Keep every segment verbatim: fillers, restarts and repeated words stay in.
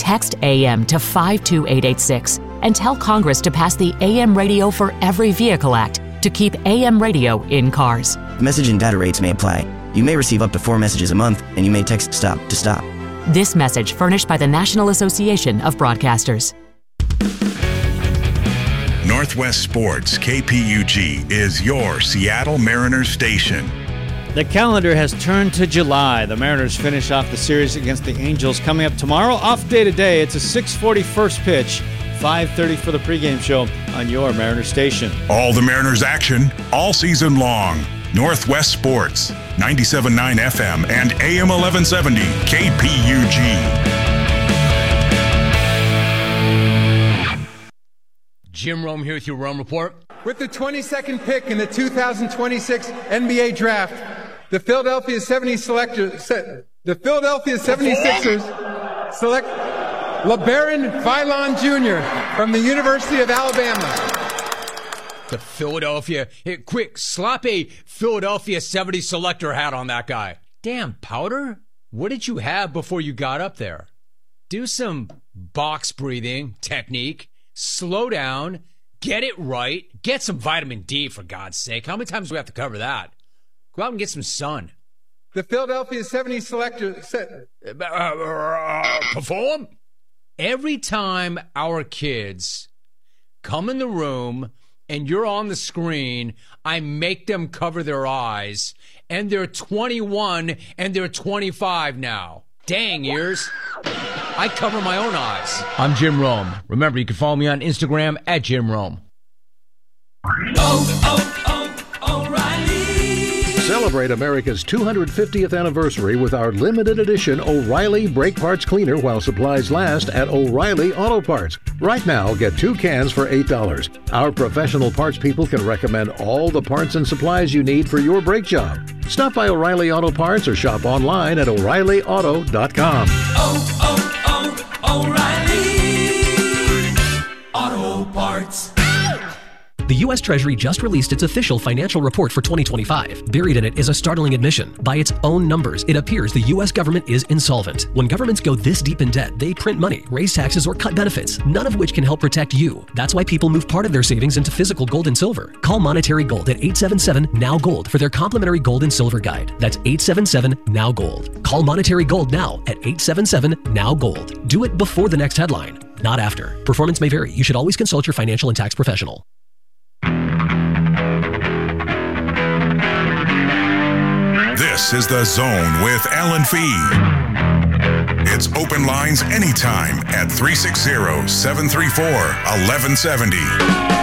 Text A M to five two eight eight six and tell Congress to pass the A M Radio for Every Vehicle Act to keep A M radio in cars. Message and data rates may apply. You may receive up to four messages a month, and you may text STOP to stop. This message furnished by the National Association of Broadcasters. Northwest Sports K P U G is your Seattle Mariners station. The calendar has turned to July. The Mariners finish off the series against the Angels coming up tomorrow. Off day today. It's a six forty first pitch. five thirty for the pregame show on your Mariners station. All the Mariners action all season long. Northwest Sports, ninety-seven point nine F M and A M eleven seventy K P U G. Jim Rome here with your Rome Report. With the twenty-second pick in the two thousand twenty-six N B A Draft, the Philadelphia seventy-six selectors, the Philadelphia seventy-sixers select LeBaron Philon Junior from the University of Alabama. The Philadelphia, hey, quick, slap a Philadelphia seventy selector hat on that guy. Damn, Powder, what did you have before you got up there? Do some box breathing technique. Slow down, get it right, get some vitamin D, for God's sake. How many times do we have to cover that? Go out and get some sun. The Philadelphia seventy selector said, uh, uh, perform? Every time our kids come in the room and you're on the screen, I make them cover their eyes, and they're twenty-one and they're twenty-five now. Dang ears. I cover my own eyes. I'm Jim Rome. Remember, you can follow me on Instagram at Jim Rome. Oh, oh, oh, O'Reilly. Celebrate America's two hundred fiftieth anniversary with our limited edition O'Reilly Brake Parts Cleaner while supplies last at O'Reilly Auto Parts. Right now, get two cans for eight dollars. Our professional parts people can recommend all the parts and supplies you need for your brake job. Stop by O'Reilly Auto Parts or shop online at O'Reilly Auto dot com. Oh, oh, oh, O'Reilly Auto Parts. The U S Treasury just released its official financial report for twenty twenty-five. Buried in it is a startling admission. By its own numbers, it appears the U S government is insolvent. When governments go this deep in debt, they print money, raise taxes, or cut benefits, none of which can help protect you. That's why people move part of their savings into physical gold and silver. Call Monetary Gold at eight seven seven, N O W, GOLD for their complimentary gold and silver guide. That's eight seven seven, N O W, GOLD. Call Monetary Gold now at eight seven seven, N O W, GOLD. Do it before the next headline, not after. Performance may vary. You should always consult your financial and tax professional. This is The Zone with Alan Fee. It's open lines anytime at three six zero, seven three four, one one seven zero.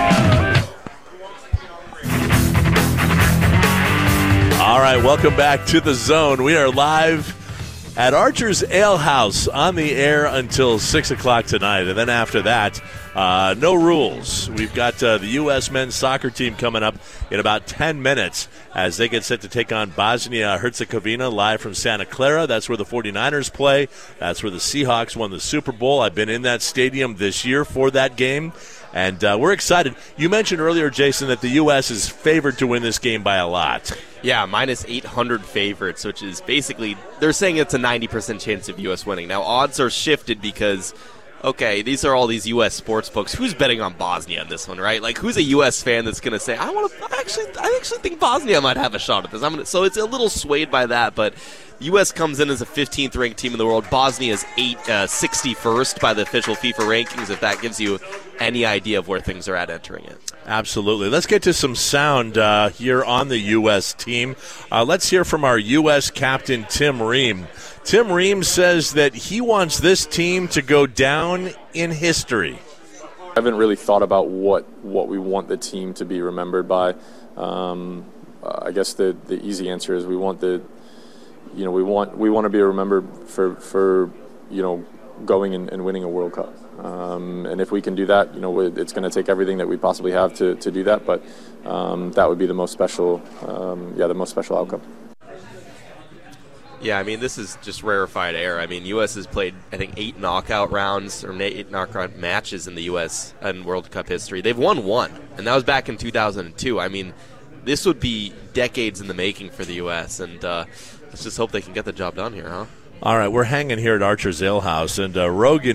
All right, welcome back to The Zone. We are live at Archer's Ale House on the air until six o'clock tonight. And then after that, uh, no rules. We've got uh, the U S men's soccer team coming up in about ten minutes as they get set to take on Bosnia-Herzegovina live from Santa Clara. That's where the 49ers play. That's where the Seahawks won the Super Bowl. I've been in that stadium this year for that game, and uh, we're excited. You mentioned earlier, Jason, that the U S is favored to win this game by a lot. Yeah, minus eight hundred favorites, which is basically, they're saying it's a ninety percent chance of U S winning. Now, odds are shifted because, okay, these are all these U S sports books. Who's betting on Bosnia in this one, right? Like, who's a U S fan that's going to say, I want to actually, I actually think Bosnia might have a shot at this. I'm gonna, so it's a little swayed by that, but U S comes in as a fifteenth ranked team in the world. Bosnia is eight, uh, sixty-first by the official FIFA rankings, if that gives you any idea of where things are at entering it. Absolutely. Let's get to some sound uh, here on the U S team. Uh, let's hear from our U S captain, Tim Ream. Tim Ream says that he wants this team to go down in history. I haven't really thought about what, what we want the team to be remembered by. Um, uh, I guess the, the easy answer is we want the You know, we want we want to be remembered for for you know going and, and winning a World Cup, um, and if we can do that, you know, it's going to take everything that we possibly have to, to do that. But um, that would be the most special, um, yeah, the most special outcome. Yeah, I mean, this is just rarefied air. I mean, U S has played, I think, eight knockout rounds or eight knockout matches in the U S in World Cup history. They've won one, and that was back in two thousand two. I mean, this would be decades in the making for the U S, and uh, let's just hope they can get the job done here, huh? All right, we're hanging here at Archer's Ale House, and uh, Rogan